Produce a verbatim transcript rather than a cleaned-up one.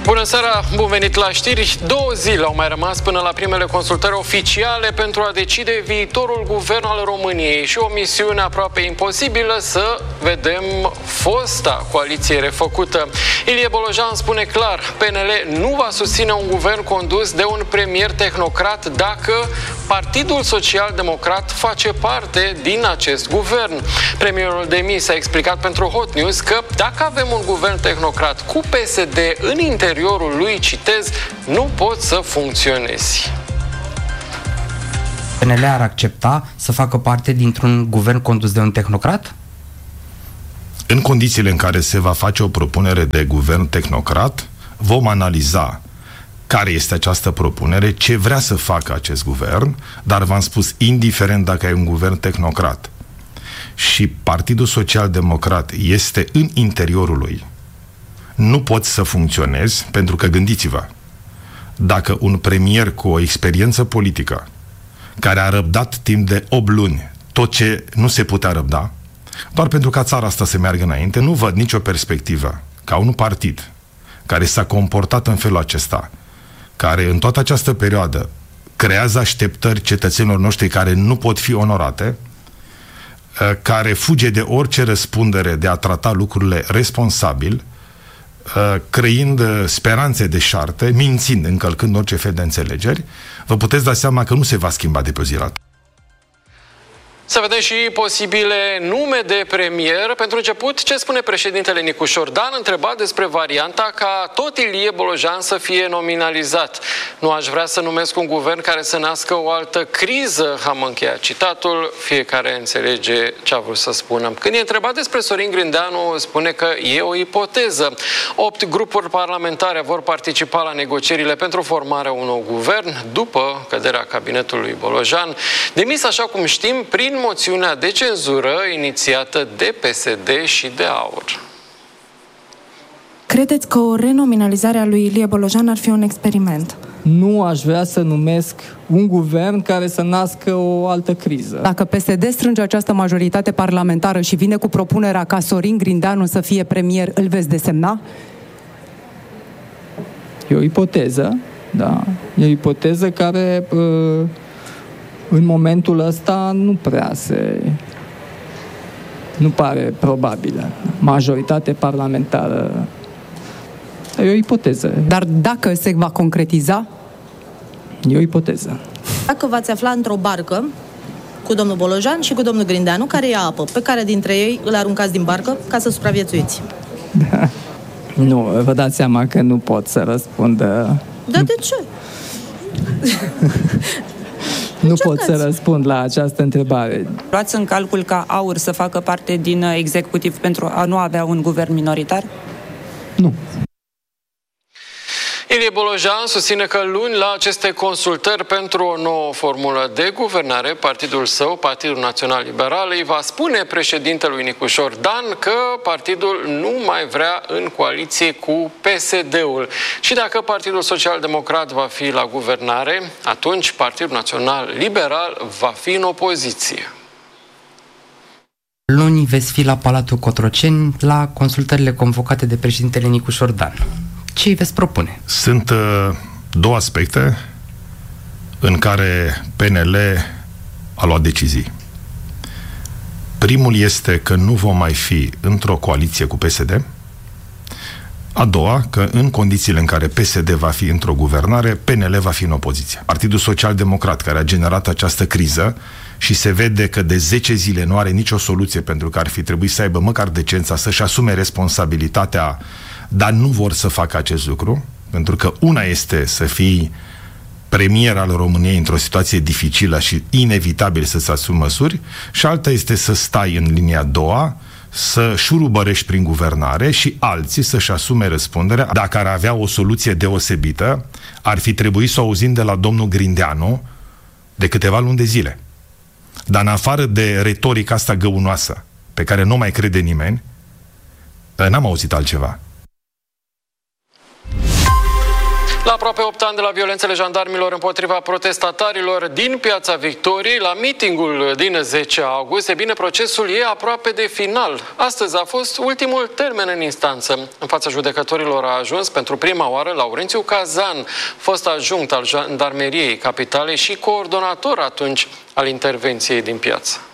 Bună seara, bun venit la știri. Două zile au mai rămas până la primele consultări oficiale pentru a decide viitorul guvern al României și o misiune aproape imposibilă să vedem fosta coaliție refăcută. Ilie Bolojan spune clar, P N L nu va susține un guvern condus de un premier tehnocrat dacă Partidul Social Democrat face parte din acest guvern. Premierul demis a explicat pentru Hot News că dacă avem un guvern tehnocrat cu P S D în interiorul lui, citez, nu pot să funcționezi. P N L ar accepta să facă parte dintr-un guvern condus de un tehnocrat? În condițiile în care se va face o propunere de guvern tehnocrat, vom analiza care este această propunere, ce vrea să facă acest guvern, dar v-am spus, indiferent dacă ai un guvern tehnocrat și Partidul Social Democrat este în interiorul lui, nu poți să funcționezi, pentru că gândiți-vă, dacă un premier cu o experiență politică, care a răbdat timp de opt luni tot ce nu se putea răbda, doar pentru ca țara asta să meargă înainte, nu văd nicio perspectivă ca un partid care s-a comportat în felul acesta, care în toată această perioadă creează așteptări cetățenilor noștri care nu pot fi onorate, care fuge de orice răspundere de a trata lucrurile responsabil, creând speranțe deșarte, mințind, încălcând orice fel de înțelegeri, vă puteți da seama că nu se va schimba de pe o zi la alta. Să vedem și posibile nume de premier. Pentru început, ce spune președintele Nicușor Dan, întrebat despre varianta ca tot Ilie Bolojan să fie nominalizat. Nu aș vrea să numesc un guvern care să nască o altă criză, am încheiat citatul, fiecare înțelege ce a vrut să spună. Când e întrebat despre Sorin Grindeanu, spune că e o ipoteză. Opt grupuri parlamentare vor participa la negocierile pentru formarea unui nou guvern după căderea cabinetului Bolojan, demis, așa cum știm, prin moțiunea de cenzură inițiată de P S D și de AUR. Credeți că o renominalizare a lui Ilie Bolojan ar fi un experiment? Nu aș vrea să numesc un guvern care să nască o altă criză. Dacă P S D strânge această majoritate parlamentară și vine cu propunerea ca Sorin Grindeanu să fie premier, îl veți desemna? E o ipoteză, da. E o ipoteză care... Uh, în momentul ăsta nu prea se... nu pare probabilă. Majoritate parlamentară... E o ipoteză. Dar dacă se va concretiza? E o ipoteză. Dacă v-ați afla într-o barcă cu domnul Bolojan și cu domnul Grindeanu, care ia apă, pe care dintre ei îl aruncați din barcă ca să supraviețuiți? Da. Nu, vă dați seama că nu pot să răspund... Dar de ce? Nu pot să răspund la această întrebare. Luați în calcul ca AUR să facă parte din executiv pentru a nu avea un guvern minoritar? Nu. Ilie Bolojan susține că luni la aceste consultări pentru o nouă formulă de guvernare, partidul său, Partidul Național Liberal, îi va spune președintelui Nicușor Dan că partidul nu mai vrea în coaliție cu P S D-ul. Și dacă Partidul Social Democrat va fi la guvernare, atunci Partidul Național Liberal va fi în opoziție. Luni veți fi la Palatul Cotroceni la consultările convocate de președintele Nicușor Dan. Ce îi veți propune? Sunt uh, două aspecte în care P N L a luat decizii. Primul este că nu vom mai fi într-o coaliție cu P S D. A doua, că în condițiile în care P S D va fi într-o guvernare, P N L va fi în opoziție. Partidul Social Democrat, care a generat această criză și se vede că de zece zile nu are nicio soluție, pentru că ar fi trebuit să aibă măcar decența să-și asume responsabilitatea, dar nu vor să facă acest lucru, pentru că una este să fii premier al României într-o situație dificilă și inevitabil să-ți asumi măsuri, și alta este să stai în linia a doua, să șurubărești prin guvernare și alții să-și asume răspunderea. Dacă ar avea o soluție deosebită, ar fi trebuit să o auzim de la domnul Grindeanu de câteva luni de zile. Dar în afară de retorica asta găunoasă, pe care nu mai crede nimeni, n-am auzit altceva. La aproape opt ani de la violențele jandarmilor împotriva protestatarilor din Piața Victoriei, la mitingul din zece august, e bine, procesul e aproape de final. Astăzi a fost ultimul termen în instanță. În fața judecătorilor a ajuns pentru prima oară Laurențiu Cazan, fost adjunct al Jandarmeriei Capitalei și coordonator atunci al intervenției din piață.